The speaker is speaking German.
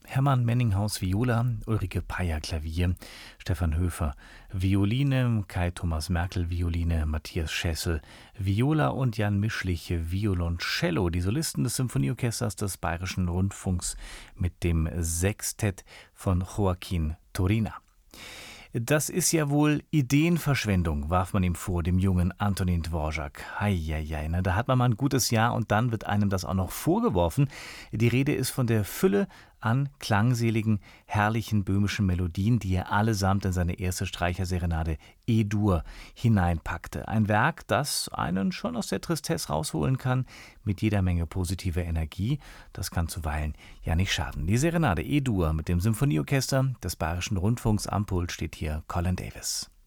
Hermann Menninghaus Viola, Ulrike Peyer Klavier, Stefan Höfer Violine, Kai Thomas Merkel Violine, Matthias Schessel Viola und Jan Mischliche Violoncello, die Solisten des Symphonieorchesters des Bayerischen Rundfunks mit dem Sextett von Joaquin Turina. Das ist ja wohl Ideenverschwendung, warf man ihm vor, dem jungen Antonin Dvorak. Heieiei, ne? Da hat man mal ein gutes Jahr und dann wird einem das auch noch vorgeworfen. Die Rede ist von der Fülle an klangseligen, herrlichen böhmischen Melodien, die er allesamt in seine erste Streicherserenade E-Dur hineinpackte. Ein Werk, das einen schon aus der Tristesse rausholen kann, mit jeder Menge positiver Energie. Das kann zuweilen ja nicht schaden. Die Serenade E-Dur mit dem Symphonieorchester des Bayerischen Rundfunks am Pult steht hier Colin Davis.